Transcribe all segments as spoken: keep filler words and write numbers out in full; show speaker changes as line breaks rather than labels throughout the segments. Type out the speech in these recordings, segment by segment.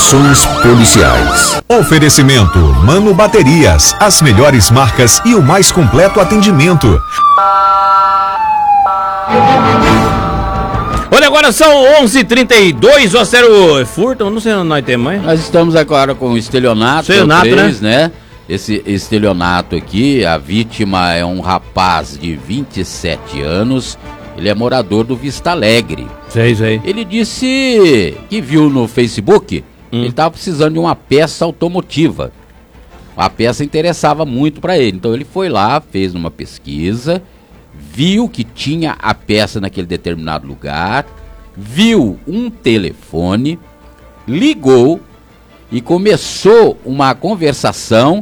Informações policiais.
Oferecimento Mano Baterias, as melhores marcas e o mais completo atendimento.
Olha, agora são onze e trinta e dois, ó, sério, furto, não sei onde nós temos, hein?
Nós estamos agora com o estelionato,
Estelionato,
três, né? né? Esse estelionato aqui, a vítima é um rapaz de vinte e sete anos, ele é morador do Vista Alegre.
Sei, sei.
Ele disse que viu no Facebook, hum. ele estava precisando de uma peça automotiva. A peça interessava muito para ele, então ele foi lá, fez uma pesquisa, viu que tinha a peça naquele determinado lugar, viu um telefone, ligou e começou uma conversação,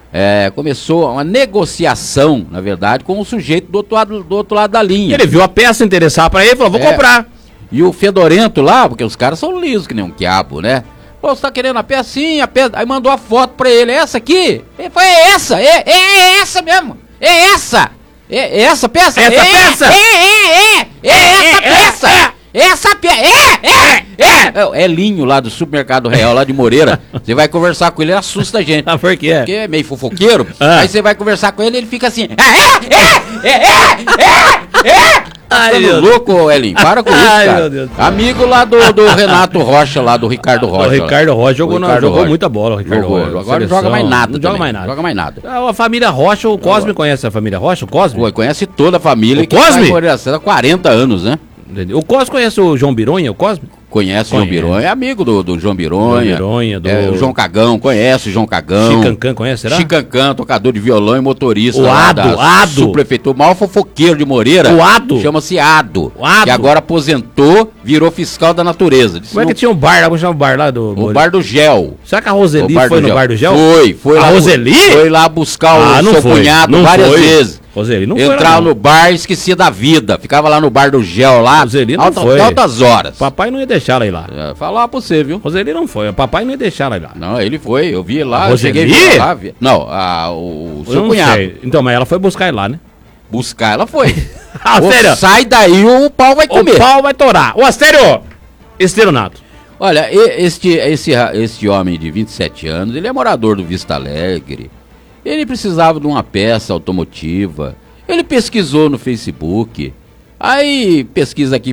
é, começou uma negociação, na verdade, com o sujeito do outro lado, do outro lado da linha.
Ele viu a peça interessar pra ele e falou, vou é, comprar.
E o fedorento lá, porque os caras são lisos que nem um quiabo, né? Pô, você tá querendo a peça? Sim, a peça. Aí mandou a foto pra ele, essa aqui? Ele falou, é essa, é, é, é essa mesmo, é essa. É, é essa peça?
Essa
é,
peça?
É, é, é, é, é essa peça! É, essa peça! É, é, é! É Linho lá do Supermercado Real, lá de Moreira. Você vai conversar com ele, ele assusta a gente.
Ah, por quê?
Porque é meio fofoqueiro. Ah. Aí você vai conversar com ele, ele fica assim. É, é, é, é, é, é! Ai, tá louco, Elinho? Para com isso, Ai, cara. Meu Deus Amigo lá do, do Renato Rocha, lá do Ricardo Rocha.
O Ricardo Rocha jogou,
Ricardo
jogou
Rocha.
muita bola, o Ricardo
jogou,
Rocha.
Agora não joga mais nada.
Não joga mais nada.
Joga mais nada.
A família Rocha, o Cosme conhece a família Rocha? O Cosme?
Pô, conhece toda a família.
O Cosme?
Tá há quarenta anos, né?
O Cosme conhece o João Bironha, o Cosme?
Conhece o João Bironha, é amigo do, do João Bironha.
João Bironha, do...
É, o João Cagão, conhece o João Cagão.
Chicancan, conhece, será?
Chicancan, tocador de violão e motorista.
O Ado, Ado.
Subprefeitura, o maior fofoqueiro de Moreira.
O Ado.
Chama-se Ado.
O Ado.
Que agora aposentou, virou fiscal da natureza.
Como é que tinha um bar lá, como chama o bar lá do...
O bar do Gel.
Será que a Roseli foi no
Gel.
bar do Gel?
Foi, foi
a
lá.
Roseli?
Foi lá buscar
ah,
o seu
foi.
cunhado
não
várias
foi.
vezes.
Roseli não foi.
Entrava no bar e esquecia da vida. Ficava lá no bar do Gel lá.
Roseli não
alta,
foi.
Altas horas.
Papai não ia deixar ela ir lá.
É, falar pra você, viu?
Roseli não foi. Papai não ia deixar ela ir lá.
Não, ele foi. Eu vi lá.
A
eu cheguei
Roseli?
lá. Vi... Não, a, o, o seu
não
cunhado.
Sei. Então, mas ela foi buscar ele lá, né?
Buscar, ela foi.
ah,
Ô,
sério?
Sai daí o pau vai comer.
O pau vai torar. Ô, Astério! Estelionato.
Olha, este, esse, este homem de vinte e sete anos, ele é morador do Vista Alegre. Ele precisava de uma peça automotiva. Ele pesquisou no Facebook. Aí pesquisa aqui,